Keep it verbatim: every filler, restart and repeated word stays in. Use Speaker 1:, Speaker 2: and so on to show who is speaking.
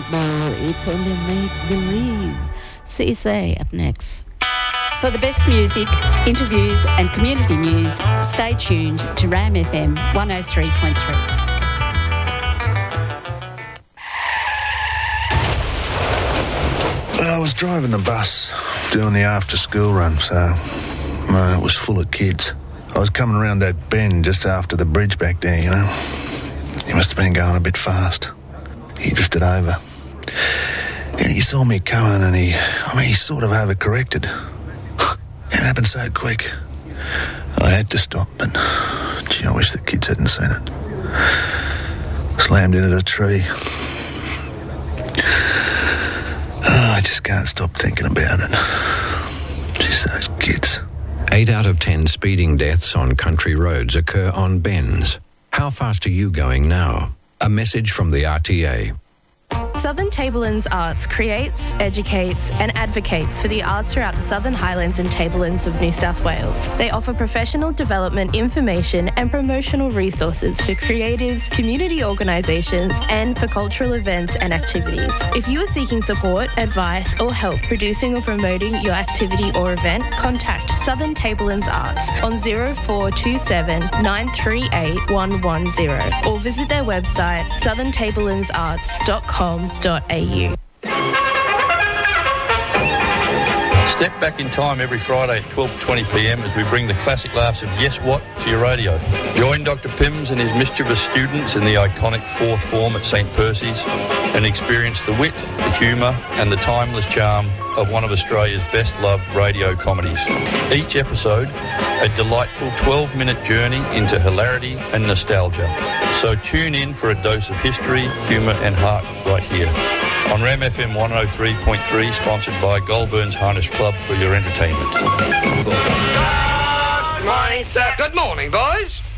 Speaker 1: football, it's only make-believe. C S A up next.
Speaker 2: For the best music, interviews and community news, stay tuned to Ram F M one oh three point three.
Speaker 3: Well, I was driving the bus, doing the after-school run, so uh, it was full of kids. I was coming around that bend just after the bridge back there, you know. He must have been going a bit fast. He drifted over. And he saw me coming and he, I mean, he sort of overcorrected. It happened so quick. I had to stop, but gee, I wish the kids hadn't seen it. Slammed into the tree. Oh, I just can't stop thinking about it. Just those kids.
Speaker 4: Eight out of ten speeding deaths on country roads occur on bends. How fast are you going now? A message from the R T A.
Speaker 5: Southern Tablelands Arts creates, educates and advocates for the arts throughout the Southern Highlands and Tablelands of New South Wales. They offer professional development information and promotional resources for creatives, community organisations and for cultural events and activities. If you are seeking support, advice or help producing or promoting your activity or event, contact Southern Tablelands Arts on zero four two seven nine three eight one one zero or visit their website southern tablelands arts dot com. .au.
Speaker 6: Step back in time every Friday at twelve twenty p m as we bring the classic laughs of Yes What to your radio. Join Doctor Pims and his mischievous students in the iconic fourth form at St Percy's and experience the wit, the humour and the timeless charm of one of Australia's best-loved radio comedies. Each episode, a delightful twelve-minute journey into hilarity and nostalgia. So tune in for a dose of history, humour and heart right here on Ram F M one oh three point three, sponsored by Goulburn's Harness Club for your entertainment.
Speaker 7: Good morning, sir. Good morning, boys.